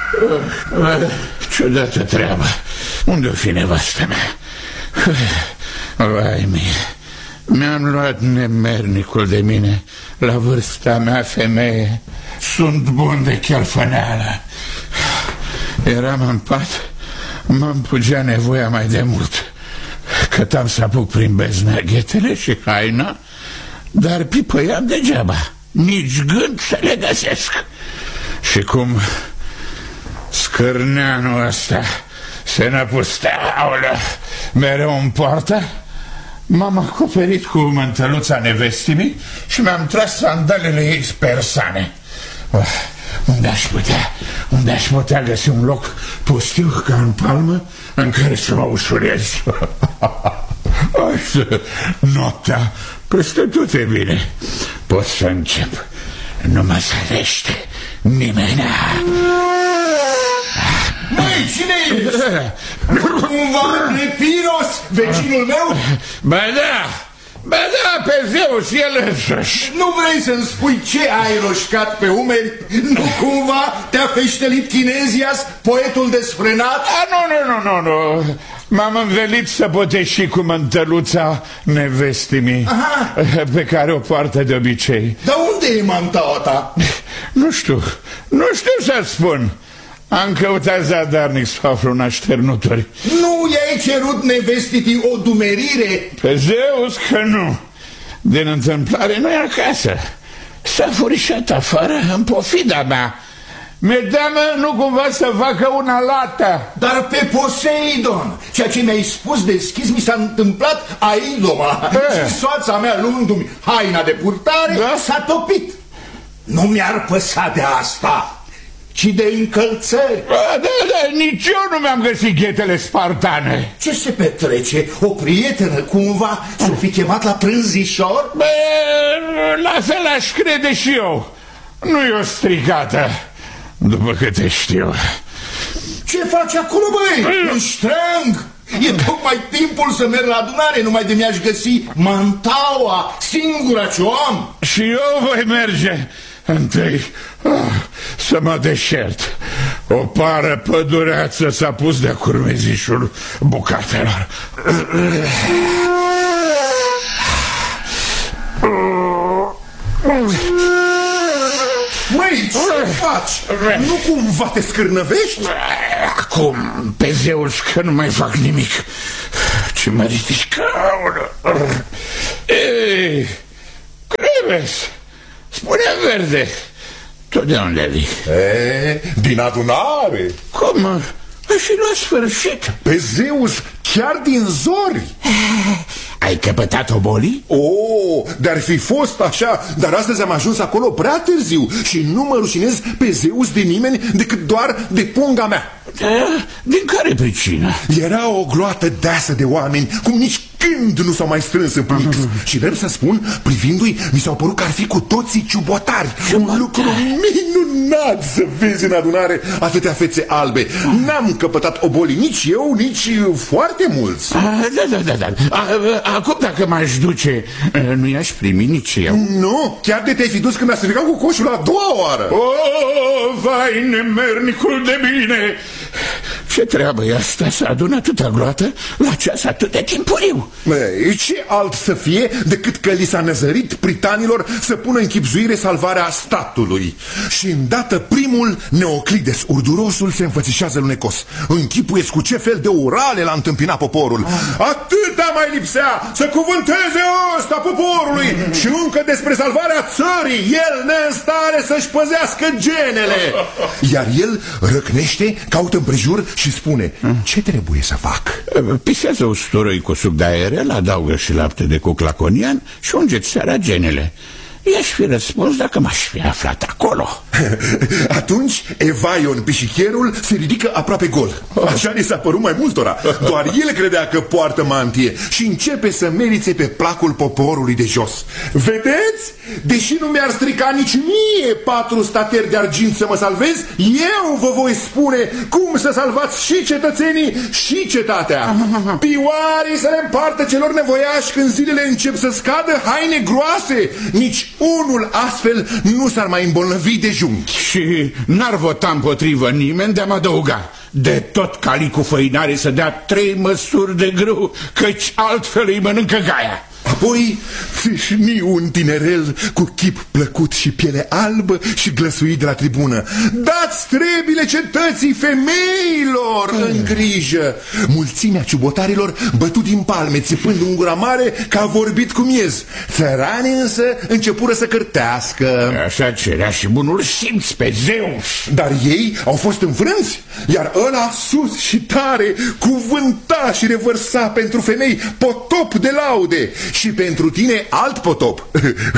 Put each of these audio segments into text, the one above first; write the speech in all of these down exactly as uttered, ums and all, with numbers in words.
Ciudată treabă. Unde-o fi nevastă mea? Vai mie, mi-am luat nemernicul de mine. La vârsta mea, femeie, sunt bun de chelfăneală. Eram în pat, mă împugea nevoia mai de mult. Cătam să apuc prin beznă ghetele și haina, dar pipăiam degeaba, nici gând să le găsesc. Și cum scârneanul ăsta se năpustea, aolea, mereu în poartă, m-am acoperit cu mântăluța nevestimii și mi-am tras sandalele ei spersane. Oh, unde aș putea, unde aș putea găsi un loc pustiu ca în palmă în care să mă ușurez? Așa, noaptea peste tot e bine. Pot să încep. Nu mă sărește nimeni. Măi, cine ești? Cumva Nepiros, vecinul meu? Ba da, ba da, pe Zeus, el însuși. Nu vrei să-mi spui ce ai roșcat pe umeri? Nu cumva te-a peștelit Chinezias, poetul desfrânat? A, nu, nu, nu, nu, nu. M-am învelit să poteși cu mântăluța nevestimii. Aha. Pe care o poartă de obicei. Dar unde e mantaua ta? Nu știu, nu știu să-ți spun. Am căutat zadarnic să aflu în așternuturi. Nu i-ai cerut nevestitii o dumerire? Pe Zeus că nu. Din întâmplare nu e acasă. S-a furișat afară în pofida mea. Mi-e teamă nu cumva să facă una lată. Dar pe Poseidon, ceea ce mi-ai spus deschis mi s-a întâmplat aidoma. Și soața mea, luându-mi haina de purtare, da? S-a topit. Nu mi-ar păsa de asta, ci de încălțări. Da, da, da, nici eu nu mi-am găsit ghetele spartane. Ce se petrece? O prietenă cumva s-o fi chemat la prânzișor? Bă, la fel aș crede și eu. Nu e o stricată, după câte știu. Ce faci acolo, băi? Înștrâng! E tocmai timpul să merg la adunare, numai de mi-aș găsi mantaua, singura ce o am. Și eu voi merge. Întâi oh, să mă deșert. O pară pădureață s-a pus de-a curmezișul bucatelor. Măi, ce faci? Nu cumva te scârnăvești? Acum, pe Zeus, că nu mai fac nimic. Ce mă ridic. Ei, Creves, spune-mi, verde, tu de unde vii? E, din adunare. Cum? Și la sfârșit? Pe Zeus, chiar din zori. Ai căpătat obolii? Oh, dar fi fost așa, dar astăzi am ajuns acolo prea târziu și nu mă rușinez pe Zeus de nimeni decât doar de punga mea. Da? Din care pricină? Era o gloată deasă de oameni, cum nici când nu s-au mai strâns în plix. Și vreau să spun, privindu-i, mi s-au părut că ar fi cu toții ciubotari. Un lucru minunat să vezi în adunare atâtea fețe albe. N-am căpătat obolii nici eu, nici foarte mulți. A, da, da, da, da. A, acum dacă m-aș duce, nu i-aș primi nici eu. Nu, chiar de te-ai fi dus când a strigat cu coșul a doua oară. Oh, vai, nemernicul de bine! Ce treabă e asta să adună atâta gloată la ceas atât de timpuriu? Băi, ce alt să fie decât că li s-a năzărit pritanilor să pună în chibzuire salvarea statului. Și îndată primul, Neoclides, urdurosul, se înfățișează lunecos. Închipuiesc cu ce fel de urale l-a întâmpinat poporul. Atâta mai lipsea să cuvânteze ăsta poporului. Și încă despre salvarea țării, el neînstare să-și păzească genele. Iar el răcnește, caută împrejur și spune: ce trebuie să fac? Pisează usturoi cu suc de aerel, adaugă și lapte de cuc laconian și ungeți seara genele. I-aș fi răspuns dacă m-aș fi aflat acolo. Atunci Evaion, pișichierul, se ridică aproape gol. Așa ne s-a părut mai multora. Doar el credea că poartă mantie și începe să merițe pe placul poporului de jos. Vedeți? Deși nu mi-ar strica nici mie patru stateri de argint să mă salvez, eu vă voi spune cum să salvați și cetățenii și cetatea. Pioarii să le împartă celor nevoiași când zilele încep să scadă, haine groase. Nici unul astfel nu s-ar mai îmbolnăvi de junghi. Și n-ar vota împotrivă nimeni de a mă adăuga. De tot calicul făinare să dea trei măsuri de grâu, căci altfel îi mănâncă gaia. Apoi țâșni un tinerel cu chip plăcut și piele albă și glăsuit de la tribună: dați trebile cetății femeilor în grijă! Mulțimea ciubotarilor bătut din palme, țipând în gura mare că a vorbit cu miez. Țăranii însă începură să cârtească. Așa cerea și bunul simț pe Zeus. Dar ei au fost înfrânți, iar ăla sus și tare cuvânta și revărsa pentru femei potop de laude și pentru tine alt potop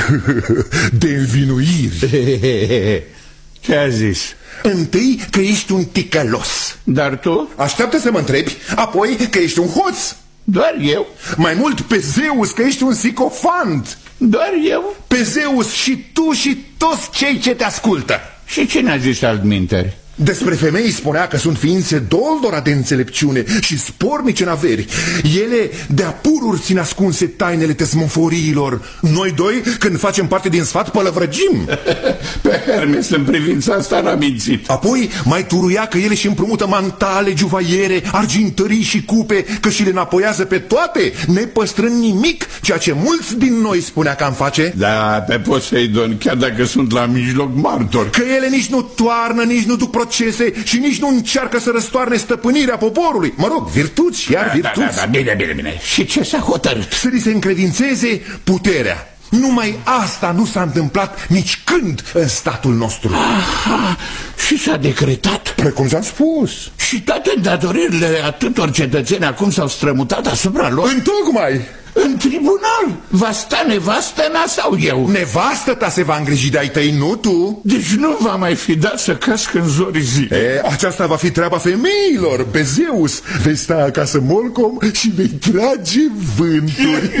de învinuiri. Ce a zis? Întâi că ești un ticălos. Dar tu? Așteaptă să mă întrebi. Apoi că ești un hoț. Doar eu? Mai mult pe Zeus că ești un sicofant. Doar eu? Pe Zeus și tu și toți cei ce te ascultă. Și cine a zis altminteri? Despre femei spunea că sunt ființe doldora de înțelepciune și spornice în averi. Ele de-a pururi țin ascunse tainele tesmoforiilor. Noi doi, când facem parte din sfat, pălăvrăgim. Pe Hermes în privința asta n-a mințit. Apoi mai turuia că ele și împrumută mantale, juvaiere, argintării și cupe, că și le înapoiază pe toate, nepăstrând nimic, ceea ce mulți din noi spunea că am face. Da, pe Poseidon, chiar dacă sunt la mijloc martori. Că ele nici nu toarnă, nici nu duc procese și nici nu încearcă să răstoarne stăpânirea poporului. Mă rog, virtuți, iar da, virtuți. Da, da, da, bine, bine, bine. Și ce s-a hotărât? Să li se încredințeze puterea. Numai asta nu s-a întâmplat nici când în statul nostru. Aha, și s-a decretat? Precum ți-am spus. Și toate datoririle atâtor cetățeni acum s-au strămutat asupra lor? Întocmai. În tribunal va sta nevastă mea sau eu? Nevastă ta se va îngriji de-ai tăi, nu tu? Deci nu va mai fi dat să casc în zorii zilei. E, aceasta va fi treaba femeilor. Pe Zeus vei sta acasă molcom și vei trage vânturi.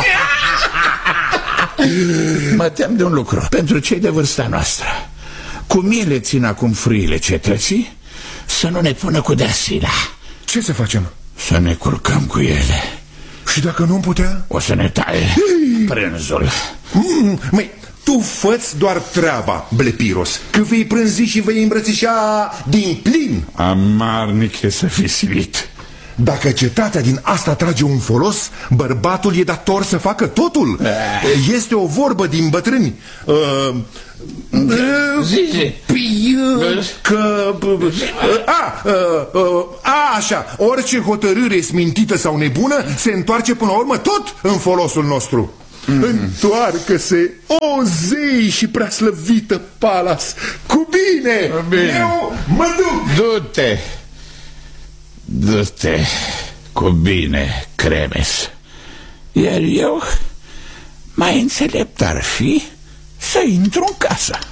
Mă tem de un lucru. Pentru cei de vârsta noastră, cum ele țin acum frâile cetății, să nu ne pună cu deasila. Ce să facem? Să ne culcăm cu ele. Și dacă nu-mi putea? O să ne taie prânzul. Mm, măi, tu fă-ți doar treaba, Blepiros, că vei prânzi și vei îmbrățișa din plin. Amarnic e să fii silit. Dacă cetatea din asta trage un folos, bărbatul e dator să facă totul. Este o vorbă din bătrâni. uh, Zice Că a, a, așa, orice hotărâre smintită sau nebună se întoarce până la urmă tot în folosul nostru. Mm. Întoarcă-se, o zei și prea slăvită Palas. Cu bine, bine. Eu mă duc. Du-te, du-te cu bine, Cremes. Iar eu, mai înțelept ar fi să intru în casă.